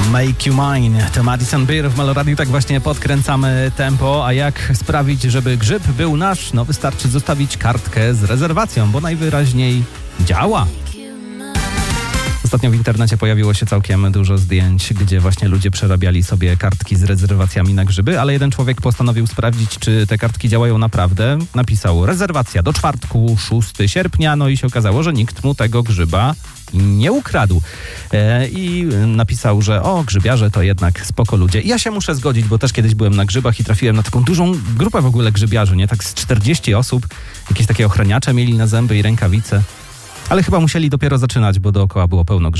Make You Mine to Madison Beer w Meloradiu. Tak właśnie podkręcamy tempo. A jak sprawić, żeby grzyb był nasz? No wystarczy zostawić kartkę z rezerwacją, bo najwyraźniej działa. Ostatnio w internecie pojawiło się całkiem dużo zdjęć, gdzie właśnie ludzie przerabiali sobie kartki z rezerwacjami na grzyby, ale jeden człowiek postanowił sprawdzić, czy te kartki działają naprawdę. Napisał rezerwacja do czwartku, 6 sierpnia, no i się okazało, że nikt mu tego grzyba nie ukradł. I napisał, że grzybiarze to jednak spoko ludzie. I ja się muszę zgodzić, bo też kiedyś byłem na grzybach i trafiłem na taką dużą grupę w ogóle grzybiarzy, nie? Tak z 40 osób. Jakieś takie ochraniacze mieli na zęby i rękawice. Ale chyba musieli dopiero zaczynać, bo dookoła było pełno grzybów.